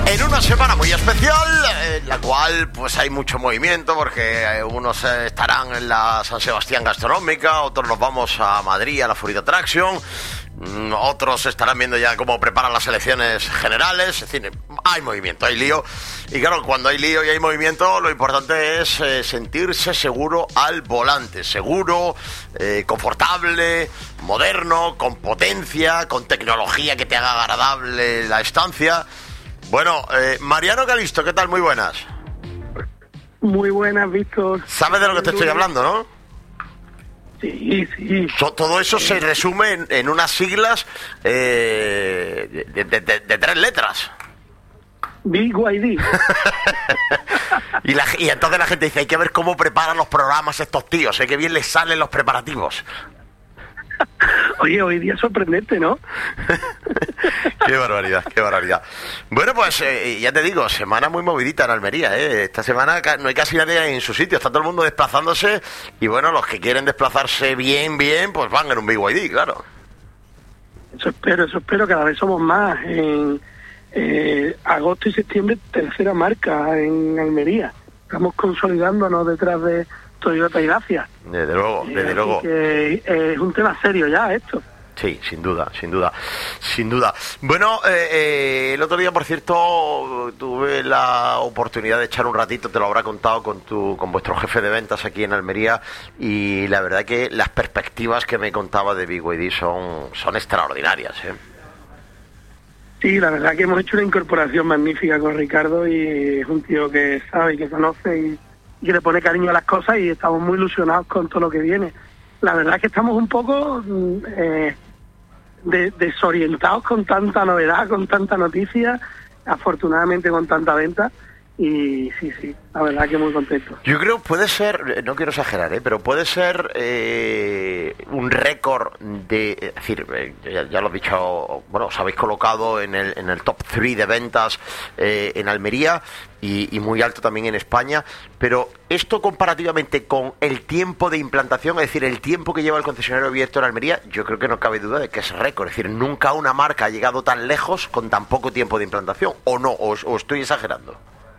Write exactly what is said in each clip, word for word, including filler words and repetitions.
En una semana muy especial, en la cual pues hay mucho movimiento, porque unos estarán en la San Sebastián Gastronómica, otros nos vamos a Madrid a la Food Attraction, otros estarán viendo ya cómo preparan las elecciones generales. Es decir, hay movimiento, hay lío, y claro, cuando hay lío y hay movimiento, lo importante es eh, sentirse seguro al volante, seguro, eh, confortable, moderno, con potencia, con tecnología que te haga agradable la estancia. Bueno, eh, Mariano Calisto, ¿qué tal? Muy buenas. Muy buenas, Víctor. ¿Sabes de lo que te estoy hablando, no? Sí, sí. Todo eso se resume en, en unas siglas eh, de, de, de, de tres letras. B Y D. y, la, y entonces la gente dice, hay que ver cómo preparan los programas estos tíos, ¿eh? Qué bien les salen los preparativos. Oye, hoy día es sorprendente, ¿no? Qué barbaridad, qué barbaridad. Bueno, pues eh, ya te digo, semana muy movidita en Almería, ¿eh? Esta semana no hay casi nadie en su sitio, está todo el mundo desplazándose, y bueno, los que quieren desplazarse bien, bien, pues van en un B Y D, claro. Eso espero, eso espero, cada vez somos más. En eh, agosto y septiembre, tercera marca en Almería. Estamos consolidándonos detrás de Toyota y Dacia. Desde luego, desde eh, luego. Que, eh, es un tema serio ya esto. Sí, sin duda, sin duda, sin duda. Bueno, eh, eh, el otro día, por cierto, tuve la oportunidad de echar un ratito, te lo habrá contado con tu, con vuestro jefe de ventas aquí en Almería, y la verdad que las perspectivas que me contaba de B Y D son, son extraordinarias, ¿eh? Sí, la verdad que hemos hecho una incorporación magnífica con Ricardo, y es un tío que sabe y que conoce y, y que le pone cariño a las cosas, y estamos muy ilusionados con todo lo que viene. La verdad es que estamos un poco eh, de, desorientados con tanta novedad, con tanta noticia, afortunadamente con tanta venta, y sí, sí, la verdad que muy contento. Yo creo puede ser, no quiero exagerar, ¿eh? pero puede ser eh, un récord de, es decir, eh, ya, ya lo he dicho, bueno, os habéis colocado en el, en el top tres de ventas eh, en Almería, y, y muy alto también en España, pero esto comparativamente con el tiempo de implantación, es decir, el tiempo que lleva el concesionario abierto en Almería, yo creo que no cabe duda de que es récord. Es decir, nunca una marca ha llegado tan lejos con tan poco tiempo de implantación, ¿o no? ¿O, o estoy exagerando?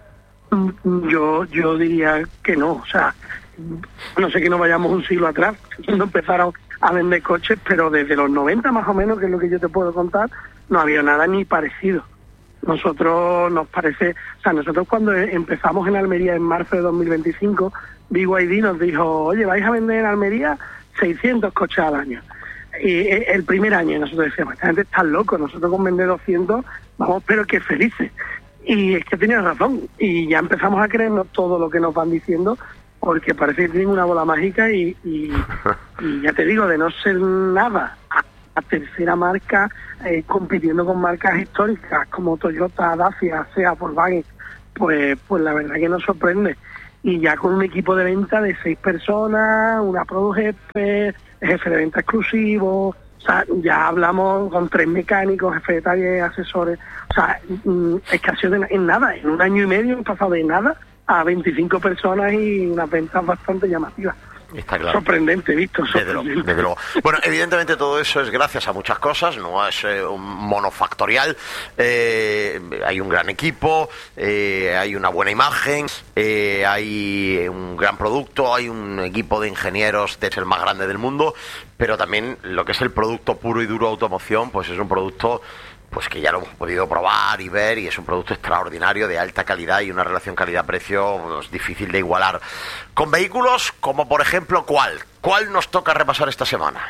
Yo yo diría que no, o sea, no sé que no vayamos un siglo atrás, cuando empezaron a vender coches, pero desde los noventa más o menos, que es lo que yo te puedo contar, no había nada ni parecido. Nosotros nos parece, o sea, nosotros cuando empezamos en Almería en marzo de dos mil veinticinco, B Y D nos dijo, oye, vais a vender en Almería seiscientos coches al año. Y el primer año nosotros decíamos, esta gente está loco, nosotros con vender doscientos, vamos, pero qué felices. Y es que tenían razón, y ya empezamos a creernos todo lo que nos van diciendo, porque parece que tienen una bola mágica, y, y, y ya te digo, de no ser nada, a, a tercera marca, eh, compitiendo con marcas históricas como Toyota, Dacia, Seat, Volkswagen, pues, pues la verdad que nos sorprende. Y ya con un equipo de venta de seis personas, una pro jefe, jefe de venta exclusivo. O sea, ya hablamos con tres mecánicos, jefe de taller, asesores. O sea, es que ha sido en nada, en un año y medio hemos pasado de nada a veinticinco personas y unas ventas bastante llamativas. Está claro. Sorprendente, visto. Desde luego, desde luego. Bueno, evidentemente todo eso es gracias a muchas cosas, no es eh, un monofactorial. Eh, hay un gran equipo, eh, hay una buena imagen, eh, hay un gran producto, hay un equipo de ingenieros que es el más grande del mundo, pero también lo que es el producto puro y duro automoción, pues es un producto pues que ya lo hemos podido probar y ver, y es un producto extraordinario, de alta calidad, y una relación calidad-precio pues, difícil de igualar. Con vehículos como, por ejemplo, ¿cuál? ¿Cuál nos toca repasar esta semana?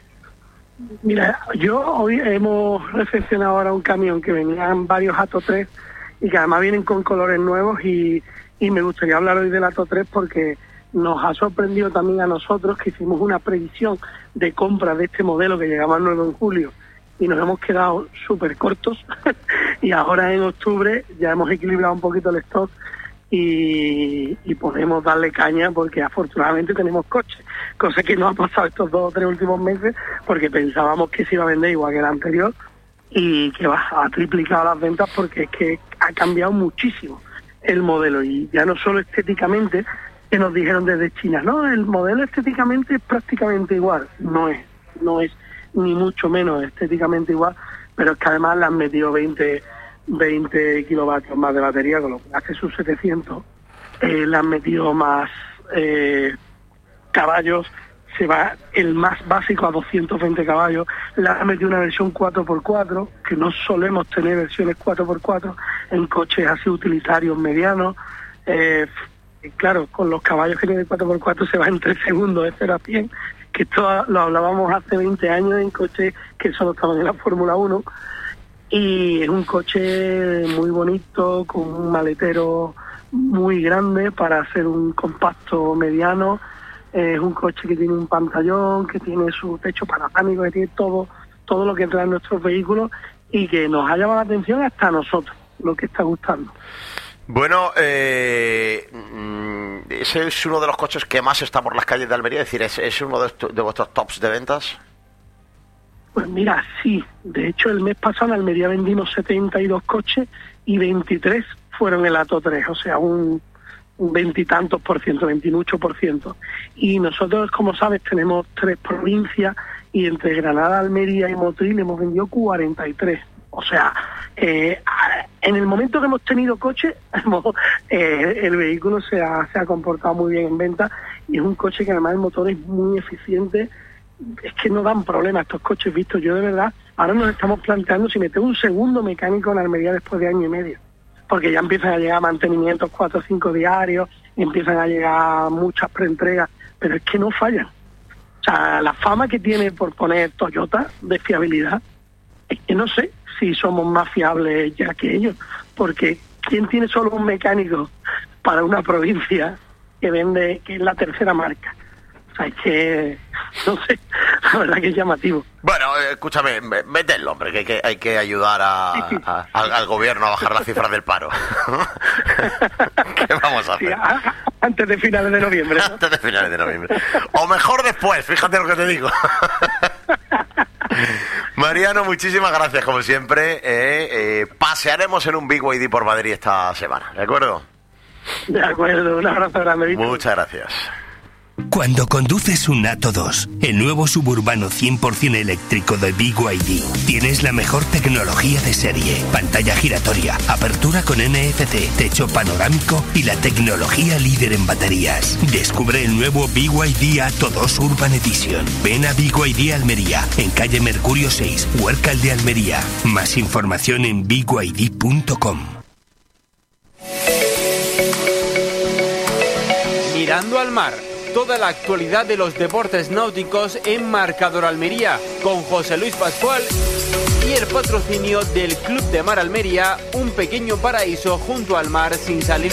Mira, yo hoy hemos recepcionado ahora un camión que venían varios Atto tres, y que además vienen con colores nuevos, y, y me gustaría hablar hoy del Atto tres porque nos ha sorprendido también a nosotros, que hicimos una previsión de compra de este modelo que llegaba el nueve de julio, y nos hemos quedado súper cortos y ahora en octubre ya hemos equilibrado un poquito el stock, y, y podemos darle caña porque afortunadamente tenemos coches, cosa que no ha pasado estos dos o tres últimos meses, porque pensábamos que se iba a vender igual que el anterior, y que va, ha triplicado las ventas, porque es que ha cambiado muchísimo el modelo, y ya no solo estéticamente, que nos dijeron desde China, no, el modelo estéticamente es prácticamente igual, no es, no es ni mucho menos estéticamente igual, pero es que además le han metido veinte veinte kilovatios más de batería, con lo que hace sus setecientos. Eh, le han metido más eh, caballos, se va el más básico a doscientos veinte caballos, le han metido una versión cuatro por cuatro, que no solemos tener versiones cuatro por cuatro en coches así utilitarios medianos. Eh, claro, con los caballos que tiene cuatro por cuatro se va en tres segundos de cero a cien, que esto lo hablábamos hace veinte años en coches que solo estaban en la Fórmula uno. Y es un coche muy bonito, con un maletero muy grande para hacer un compacto mediano. Es un coche que tiene un pantallón, que tiene su techo panorámico, que tiene todo todo lo que traen nuestros vehículos y que nos ha llamado la atención hasta a nosotros, lo que está gustando. Bueno, eh, ese es uno de los coches que más está por las calles de Almería, es decir, ¿es, es uno de, de vuestros tops de ventas? Pues mira, sí. De hecho, el mes pasado en Almería vendimos setenta y dos coches y veintitrés fueron el Atto tres, o sea, un un veintitantos por ciento, veintimucho por ciento. Y nosotros, como sabes, tenemos tres provincias y entre Granada, Almería y Motril hemos vendido cuarenta y tres. O sea, eh, en el momento que hemos tenido coche, hemos, eh, el vehículo se ha, se ha comportado muy bien en venta y es un coche que además el motor es muy eficiente. Es que no dan problema estos coches vistos. Yo de verdad, ahora nos estamos planteando si meter un segundo mecánico en Almería después de año y medio, porque ya empiezan a llegar mantenimientos cuatro o cinco diarios, empiezan a llegar muchas preentregas, pero es que no fallan. O sea, la fama que tiene por poner Toyota de fiabilidad, es que no sé si somos más fiables ya que ellos, porque ¿quién tiene solo un mecánico para una provincia que vende, que es la tercera marca? O sea, es que, no sé, la verdad que es llamativo. Bueno, eh, escúchame, mételo, hombre, que hay que, hay que ayudar a, sí, sí. A, al, al gobierno a bajar las cifras del paro. ¿Qué vamos a hacer? Sí, a, a, antes de finales de noviembre, ¿no? Antes de finales de noviembre. O mejor después, fíjate lo que te digo. Mariano, muchísimas gracias, como siempre. Eh, eh, pasearemos en un Big Y D por Madrid esta semana, ¿de acuerdo? De acuerdo, un abrazo grande, Víctor. Muchas gracias. Cuando conduces un Atto dos, el nuevo suburbano cien por ciento eléctrico de Big Y D, tienes la mejor tecnología de serie, pantalla giratoria, apertura con N F C, techo panorámico y la tecnología líder en baterías. Descubre el nuevo Big Y D Atto dos Urban Edition. Ven a Big Y D Almería, en calle Mercurio seis, Huércal de Almería. Más información en big y d punto com. Mirando al mar. Toda la actualidad de los deportes náuticos en Marcador Almería, con José Luis Pascual y el patrocinio del Club de Mar Almería, un pequeño paraíso junto al mar sin salir